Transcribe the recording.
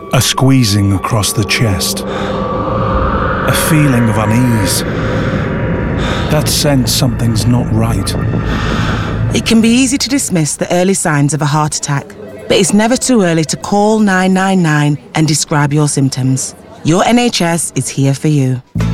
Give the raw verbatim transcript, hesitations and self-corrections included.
A squeezing across the chest. A feeling of unease. That sense something's not right. It can be easy to dismiss the early signs of a heart attack, but it's never too early to call nine nine nine and describe your symptoms. Your N H S is here for you.